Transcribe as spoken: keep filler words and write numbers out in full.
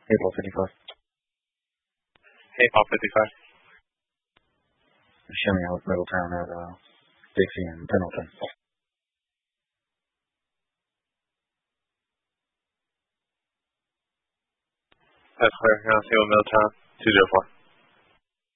April fifty-five. Hey, Paul fifty-five. Show me out Middletown at uh, Dixie and Pendleton. That's clear. Now see you in Middletown. two zero four.